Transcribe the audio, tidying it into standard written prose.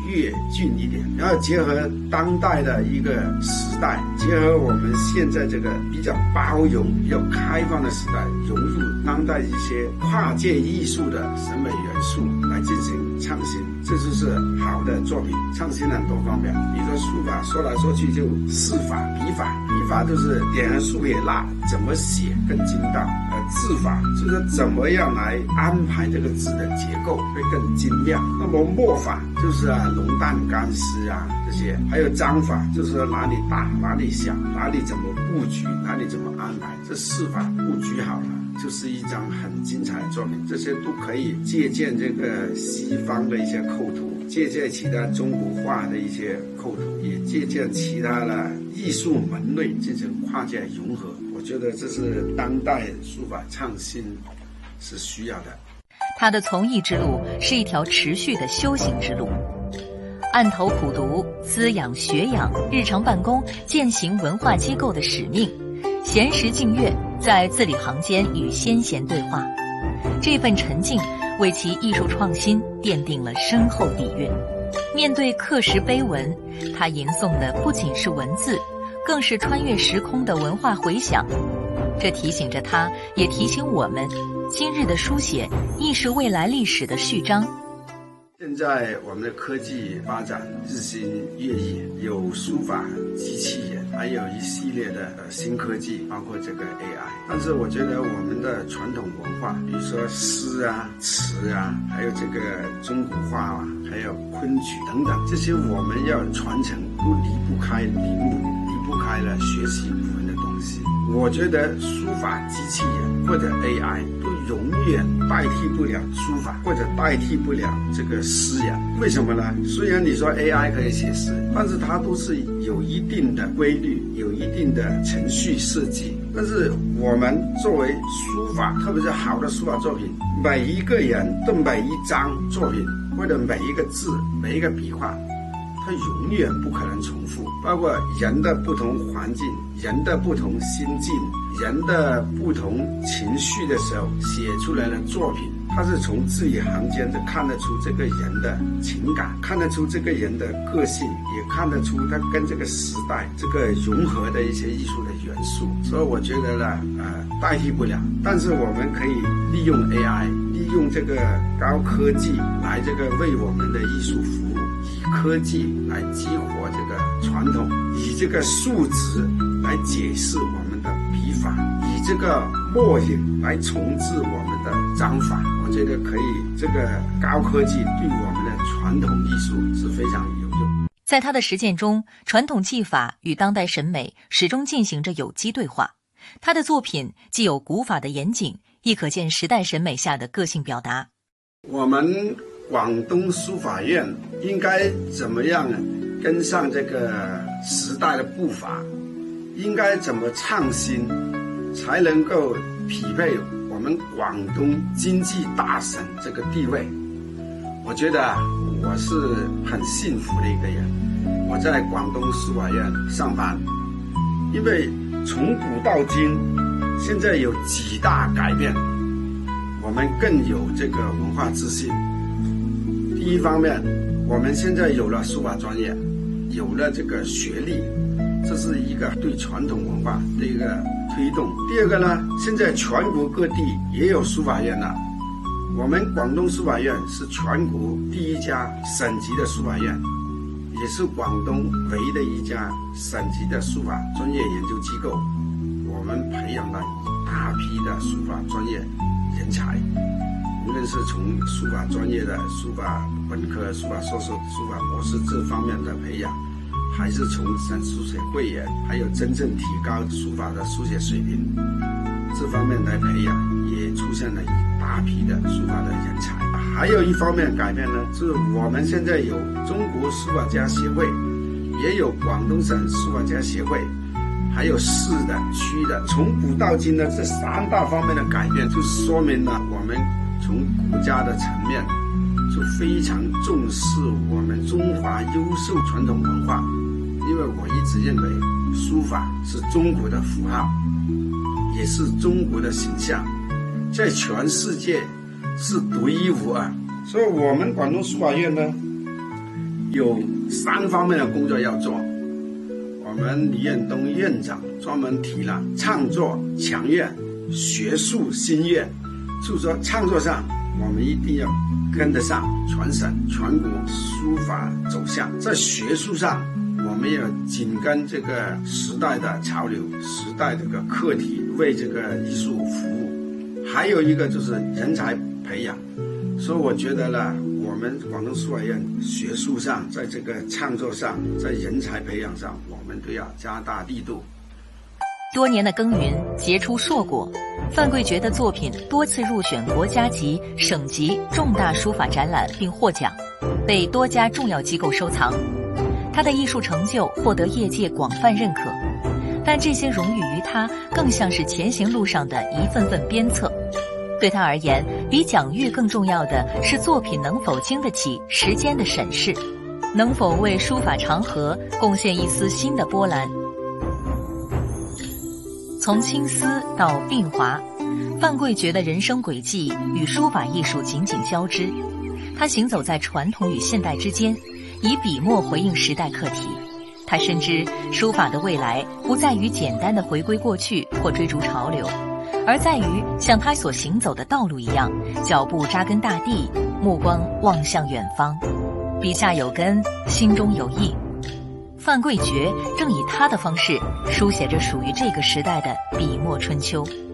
越俊一点，然后结合当代的一个时代，结合我们现在这个比较包容、比较开放的时代，融入当代一些跨界艺术的审美元素来进行创新，这就是好的作品。创新很多方面，比如说书法，说来说去就字法、笔法，笔法就是点横竖撇捺，怎么写更精到。字法就是怎么样来安排这个字的结构会更精妙。那么墨法就是浓淡干湿这些，还有章法就是哪里大哪里小，哪里怎么布局，哪里怎么安排，这四法布局好了，就是一张很精彩的作品。这些都可以借鉴这个西方的一些构图，借鉴其他中国画的一些构图，也借鉴其他的艺术门类进行跨界融合。我觉得这是当代书法创新是需要的。 他的从艺之路是一条持续的修行之路，案头苦读，滋养学养日常办公践行文化机构的使命，闲时静阅，在字里行间与先贤对话，这份沉静为其艺术创新奠定了深厚底蕴。面对刻石碑文，他吟诵的不仅是文字，更是穿越时空的文化回响。这提醒着他，也提醒我们，今日的书写亦是未来历史的序章。 现在我们的科技发展日新月异，有书法机器人，还有一系列的新科技，包括这个 AI。但是我觉得我们的传统文化，比如说诗词还有这个中国画还有昆曲等等，这些我们要传承，都离不开陵墓，离不开了学习古文的东西。我觉得书法机器人或者 AI 都永远代替不了书法，或者代替不了这个诗人。为什么呢？虽然你说 AI 可以写诗，但是它都是有一定的规律，有一定的程序设计。但是我们作为书法，特别是好的书法作品，每一个人的每一张作品，或者每一个字，每一个笔画，它永远不可能重复，包括人的不同环境，人的不同心境，人的不同情绪的时候写出来的作品，它是从字里行间就看得出这个人的情感，看得出这个人的个性，也看得出他跟这个时代这个融合的一些艺术的元素。所以我觉得呢，代替不了，但是我们可以利用 AI， 利用这个高科技来这个为我们的艺术服务，以科技来激活这个传统，以这个数值来解释我们的笔法，以这个墨影来重置我们的章法。我觉得可以，这个高科技对我们的传统艺术是非常有用。 在他的实践中，传统技法与当代审美始终进行着有机对话。他的作品既有古法的严谨，亦可见时代审美下的个性表达。 我们广东书法院应该怎么样跟上这个时代的步伐？应该怎么创新，才能够匹配我们广东经济大省这个地位？我觉得我是很幸福的一个人，我在广东书法院上班，因为从古到今，现在有几大改变，我们更有这个文化自信。第一方面，我们现在有了书法专业，有了这个学历，这是一个对传统文化的一个推动。第二个呢，现在全国各地也有书法院了，我们广东书法院是全国第一家省级的书法院，也是广东唯一的一家省级的书法专业研究机构。我们培养了一大批的书法专业人才，无论是从书法专业的书法本科、书法硕士、书法博士这方面的培养，还是从书写慧眼，还有真正提高书法的书写水平这方面来培养，也出现了一大批的书法的人才。还有一方面改变呢，是我们现在有中国书法家协会，也有广东省书法家协会，还有市的、区的。从古到今的这三大方面的改变，就说明了我们从国家的层面就非常重视我们中华优秀传统文化。因为我一直认为书法是中国的符号，也是中国的形象，在全世界是独一无二。所以我们广东书法院呢， 有3方面的工作要做。我们李彦东院长专门提了创作强院、学术新院，就说创作上我们一定要跟得上全省全国书法走向，在学术上我们要紧跟这个时代的潮流、时代这个课题，为这个艺术服务。还有一个就是人才培养，所以我觉得呢，我们广东书法院学术上，在这个创作上，在人才培养上，我们都要加大力度。 多年的耕耘结出硕果，范桂觉的作品多次入选国家级、省级重大书法展览并获奖，被多家重要机构收藏。他的艺术成就获得业界广泛认可，但这些荣誉于他更像是前行路上的一份份鞭策。对他而言，比奖誉更重要的是作品能否经得起时间的审视，能否为书法长河贡献一丝新的波澜。从青丝到鬓华，范桂觉的人生轨迹与书法艺术紧紧交织。他行走在传统与现代之间，以笔墨回应时代课题。他深知书法的未来不在于简单的回归过去或追逐潮流，而在于像他所行走的道路一样，脚步扎根大地，目光望向远方。笔下有根，心中有意。范桂觉正以他的方式书写着属于这个时代的笔墨春秋。